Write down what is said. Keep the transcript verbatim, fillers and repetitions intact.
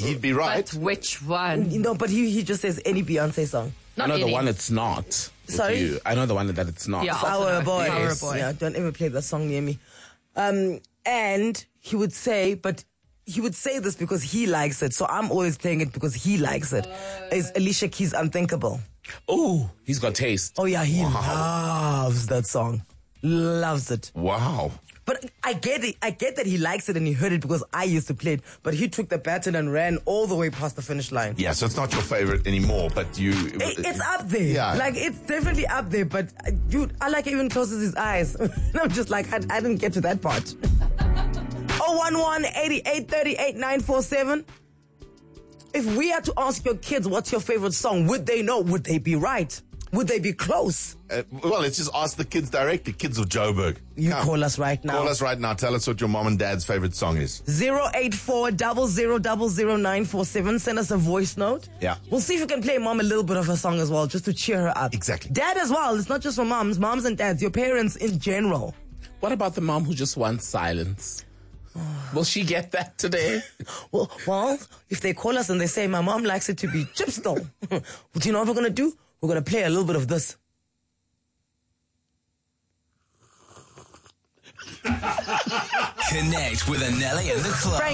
he'd be right. But which one? No, but he, he just says any Beyonce song. Not I know any. the one it's not. with Sorry? you. I know the one that it's not. Yeah. Sour Also Boy. Sour Boy. Yeah, don't ever play that song near me. Um, and he would say, but he would say this because he likes it. So I'm always playing it because he likes it. Is Alicia Keys' Unthinkable. Oh, he's got taste. Oh yeah, he Wow. loves that song. Loves it. Wow. But I get it. I get that he likes it and he heard it because I used to play it. But he took the baton and ran all the way past the finish line. Yeah, so it's not your favorite anymore, but you... It, it's up there. Yeah. Like, it's definitely up there. But, uh, dude, I like it even closes his eyes. And I'm just like, I, I didn't get to that part. oh one one, eighty-eight, thirty-eight, nine four seven. If we had to ask your kids what's your favorite song, would they know? Would they be right? Would they be close? Uh, well, let's just ask the kids directly. Kids of Joburg. You Come. call us right now. Call us right now. Tell us what your mom and dad's favorite song is. zero eight four zero zero zero zero nine four seven. Send us a voice note. Yeah. We'll see if we can play mom a little bit of a song as well, just to cheer her up. Exactly. Dad as well. It's not just for moms. Moms and dads. Your parents in general. What about the mom who just wants silence? Will she get that today? Well, well, if they call us and they say, my mom likes it to be chipstone, do you know what we're going to do? We're going to play a little bit of this. Connect with Anelli and the club.